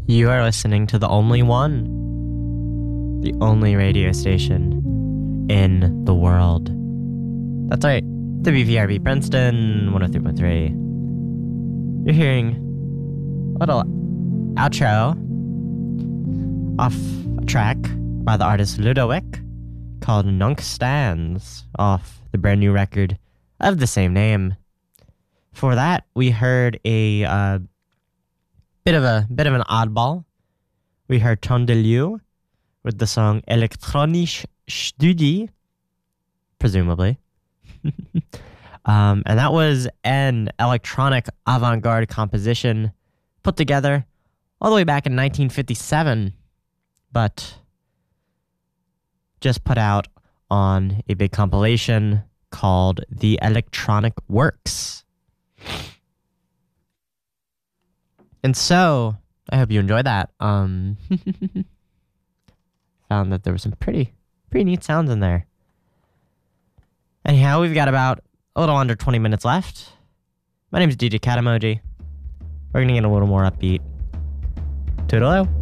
You are listening to the only one, the only radio station in the world. That's right, WVRB Princeton 103.3. You're hearing a little outro off a track by the artist Ludowick called Nunc Stands off the brand new record of the same name. For that, we heard a bit of an oddball. We heard Ton de Lieu with the song Elektronische Studie, presumably. And that was an electronic avant-garde composition put together all the way back in 1957, but just put out on a big compilation called The Electronic Works. And so, I hope you enjoyed that. Found that there were some pretty neat sounds in there. Anyhow, we've got about a little under 20 minutes left. My name is DJ Cat Emoji. We're going to get a little more upbeat. Toodaloo.